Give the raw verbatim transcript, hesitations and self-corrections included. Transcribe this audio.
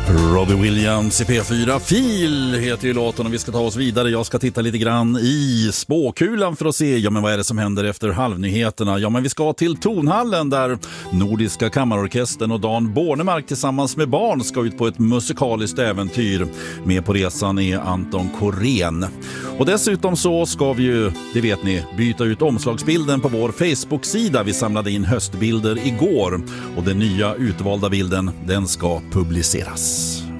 Robbie Williams i P fyra. Fil heter ju låten och vi ska ta oss vidare. Jag ska titta lite grann i spåkulan för att se ja, men vad är det som händer efter halvnyheterna. Ja, men vi ska till Tonhallen där Nordiska kammarorkestern och Dan Bornemark tillsammans med barn ska ut på ett musikaliskt äventyr. Med på resan är Anton Korén. Och dessutom så ska vi ju, det vet ni, byta ut omslagsbilden på vår Facebook-sida. Vi samlade in höstbilder igår och den nya utvalda bilden, den ska publiceras.